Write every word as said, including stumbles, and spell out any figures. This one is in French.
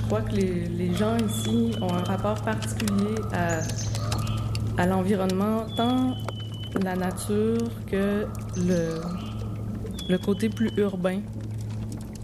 crois que les, les gens ici ont un rapport particulier à, à l'environnement, tant la nature que le, le côté plus urbain